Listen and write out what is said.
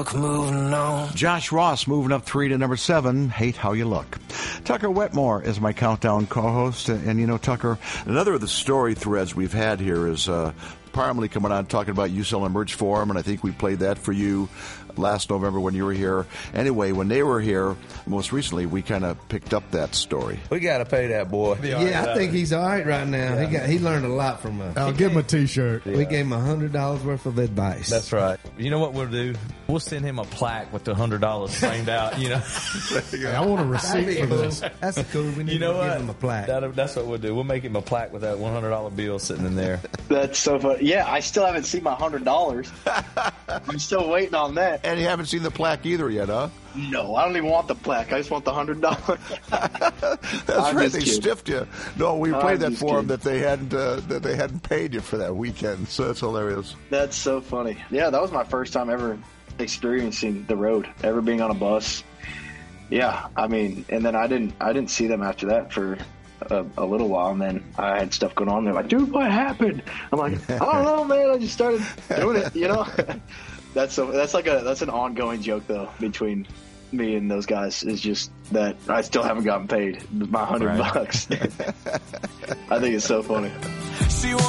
Moving on. Josh Ross moving up 3 to number 7, Hate How You Look. Tucker Wetmore is my countdown co-host. And you know, Tucker, another of the story threads we've had here is Parmalee coming on talking about UCLA Merge Forum, and I think we played that for you last November when you were here. Anyway, when they were here, most recently, we kind of picked up that story. We got to pay that boy. Yeah, I think he's all right now. Yeah. He learned a lot from us. I'll give him a T-shirt. We gave him $100 worth of advice. That's right. You know what we'll do? We'll send him a plaque with the $100 framed out. You know, hey, I want a receipt for this. That's cool. We need to give him a plaque. That's what we'll do. We'll make him a plaque with that $100 bill sitting in there. That's so funny. Yeah, I still haven't seen my $100. I'm still waiting on that. And you haven't seen the plaque either yet, huh? No, I don't even want the plaque. I just want the $100. That's right. They stiffed you. No, we played that for them that they hadn't paid you for that weekend. So that's hilarious. That's so funny. Yeah, that was my first time ever experiencing the road, ever being on a bus. Yeah, I mean, and then I didn't see them after that for a little while, and then I had stuff going on. They're like, dude, what happened? I'm like, I don't know, man. I just started doing it, you know. That's an ongoing joke though between me and those guys, is just that I still haven't gotten paid my $100. I think it's so funny.